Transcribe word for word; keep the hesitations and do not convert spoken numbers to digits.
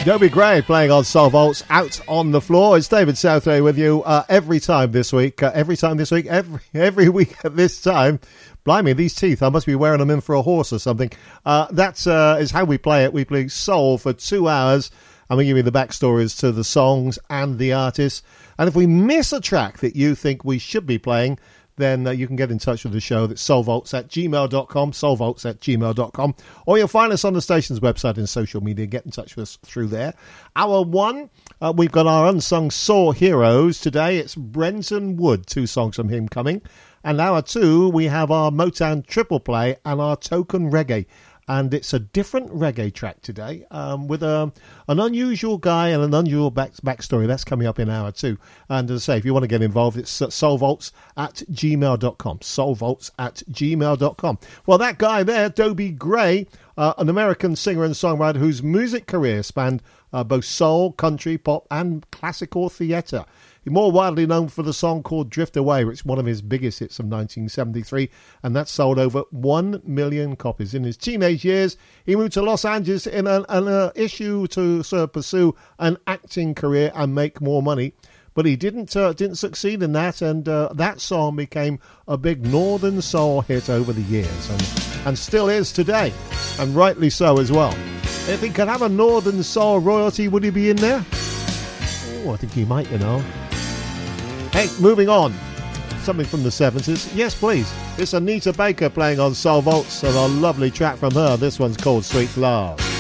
Dobie Gray playing on Soul Vaults, Out on the Floor. It's David Southway with you uh, every time this week. Uh, every time this week, every every week at this time. Blimey, these teeth, I must be wearing them in for a horse or something. Uh, that uh, is how we play it. We play soul for two hours, and we give you the backstories to the songs and the artists. And if we miss a track that you think we should be playing, then uh, you can get in touch with the show. That's soulvaults at gmail dot com, soulvaults at gmail dot com. Or you'll find us on the station's website and social media. Get in touch with us through there. Hour one, uh, we've got our unsung soul heroes. Today it's Brenton Wood, two songs from him coming. And hour two, we have our Motown triple play and our token reggae. And it's a different reggae track today um, with a, an unusual guy and an unusual back, backstory. That's coming up in hour two. And as I say, if you want to get involved, it's uh, soulvaults at gmail dot com. soulvaults at gmail dot com. Well, that guy there, Dobie Gray, uh, an American singer and songwriter whose music career spanned uh, both soul, country, pop, and classical theatre. He's more widely known for the song called Drift Away, which is one of his biggest hits of nineteen seventy-three, and that sold over one million copies. In his teenage years, he moved to Los Angeles in an, an uh, issue to uh, pursue an acting career and make more money. But he didn't uh, didn't succeed in that, and uh, that song became a big Northern Soul hit over the years, and, and still is today, and rightly so as well. If he could have a Northern Soul royalty, would he be in there? Oh, I think he might, you know. Hey, moving on. Something from the seventies. Yes, please. It's Anita Baker playing on Soul Vaults, and a lovely track from her. This one's called Sweet Love.